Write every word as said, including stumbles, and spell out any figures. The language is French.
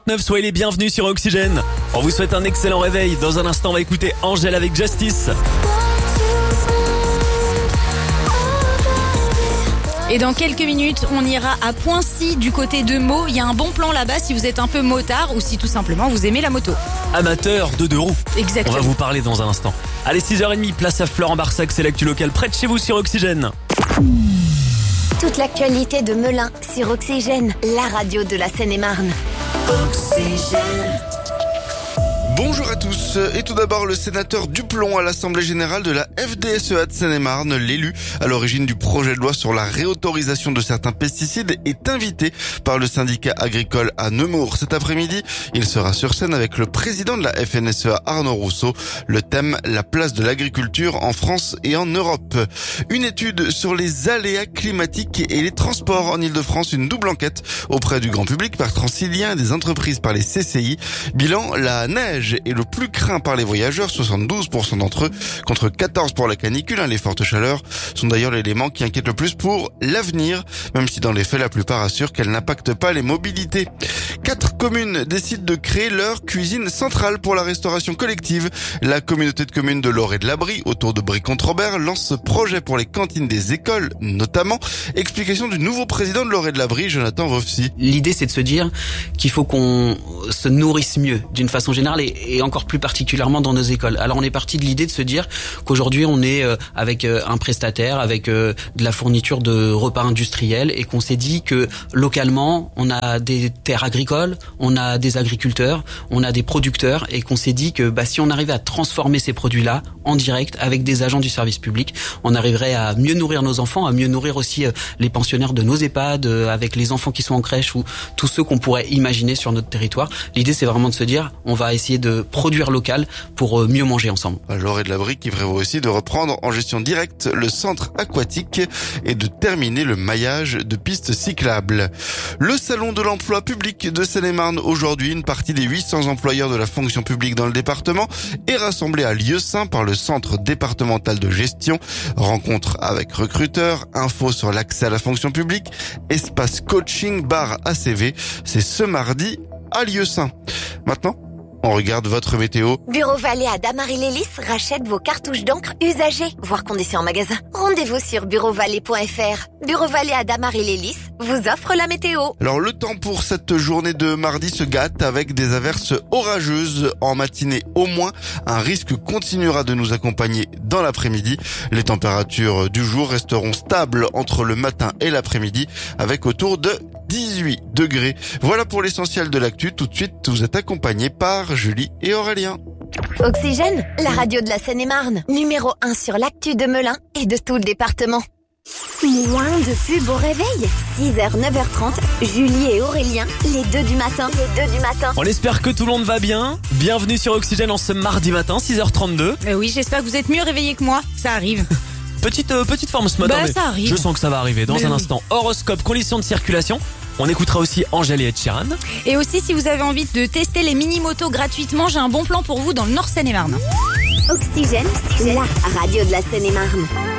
Soyez les bienvenus sur Oxygène. On vous souhaite un excellent réveil. Dans un instant, on va écouter Angèle avec Justice. Et dans quelques minutes, on ira à Poincy du côté de Meaux. Il y a un bon plan là-bas si vous êtes un peu motard ou si tout simplement vous aimez la moto. Amateur de deux roues. Exactement. On va vous parler dans un instant. Allez, six heures trente, place à Florent Barsac, c'est l'actu local près de chez vous sur Oxygène. Toute l'actualité de Melun sur Oxygène, la radio de la Seine-et-Marne. Oxygène. Bonjour à tous, et tout d'abord le sénateur Duplon à l'Assemblée Générale de la F D S E A de Seine-et-Marne, l'élu à l'origine du projet de loi sur la réautorisation de certains pesticides, est invité par le syndicat agricole à Nemours. Cet après-midi, il sera sur scène avec le président de la F N S E A, Arnaud Rousseau. Le thème, la place de l'agriculture en France et en Europe. Une étude sur les aléas climatiques et les transports en Ile-de-France, une double enquête auprès du grand public par Transilien et des entreprises par les C C I. Bilan, la neige est le plus craint par les voyageurs, soixante-douze pour cent d'entre eux, contre quatorze pour la canicule. Les fortes chaleurs sont d'ailleurs l'élément qui inquiète le plus pour l'avenir, même si dans les faits la plupart assurent qu'elles n'impactent pas les mobilités. Quatre communes décident de créer leur cuisine centrale pour la restauration collective. La communauté de communes de l'Or et de l'Abri, autour de Brie-Contre-Robert, lance ce projet pour les cantines des écoles, notamment. Explication du nouveau président de l'Or et de l'Abri, Jonathan Vofsy. L'idée, c'est de se dire qu'il faut qu'on se nourrisse mieux, d'une façon générale, et, et encore plus particulièrement dans nos écoles. Alors, on est parti de l'idée de se dire qu'aujourd'hui, on est euh, avec euh, un prestataire, avec euh, de la fourniture de repas industriels, et qu'on s'est dit que localement, on a des terres agricoles, on a des agriculteurs, on a des producteurs, et qu'on s'est dit que bah, si on arrivait à transformer ces produits-là en direct avec des agents du service public, on arriverait à mieux nourrir nos enfants, à mieux nourrir aussi euh, les pensionnaires de nos EHPAD, euh, avec les enfants qui sont en crèche ou tous ceux qu'on pourrait imaginer sur notre territoire. L'idée, c'est vraiment de se dire, on va essayer de produire local pour euh, mieux manger ensemble. L'Or et de l'Abri qui prévoit aussi de reprendre en gestion directe le centre aquatique et de terminer le maillage de pistes cyclables. Le salon de l'emploi public de Seine-et-Marne aujourd'hui, une partie des huit cents employeurs de la fonction publique dans le département est rassemblée à Lieusaint par le centre départemental de gestion. Rencontre avec recruteurs, infos sur l'accès à la fonction publique, espace coaching, bar A C V. C'est ce mardi à Lieusaint. Maintenant, on regarde votre météo. Bureau Vallée à Damary-Lélis rachète vos cartouches d'encre usagées, voire conditions en magasin. Rendez-vous sur bureau vallée point f r. Bureau Vallée à Damary-Lélis vous offre la météo. Alors le temps pour cette journée de mardi se gâte avec des averses orageuses en matinée au moins. Un risque continuera de nous accompagner dans l'après-midi. Les températures du jour resteront stables entre le matin et l'après-midi avec autour de dix-huit degrés. Voilà pour l'essentiel de l'actu. Tout de suite, vous êtes accompagnés par Julie et Aurélien. Oxygène, la radio de la Seine-et-Marne. Numéro un sur l'actu de Melun et de tout le département. Moins de pub au réveil. six heures, neuf heures trente. Julie et Aurélien, les deux du matin. Les deux du matin. On espère que tout le monde va bien. Bienvenue sur Oxygène en ce mardi matin, six heures trente-deux. Mais oui, j'espère que vous êtes mieux réveillés que moi. Ça arrive. Petite, euh, petite forme ce matin, Bah, mais ça arrive. je sens que ça va arriver dans Mais un oui. instant. Horoscope, conditions de circulation. On écoutera aussi Angèle et Ed Sheeran. Et aussi, si vous avez envie de tester les mini-motos gratuitement, j'ai un bon plan pour vous dans le Nord Seine-et-Marne. Oxygène, la radio de la Seine-et-Marne.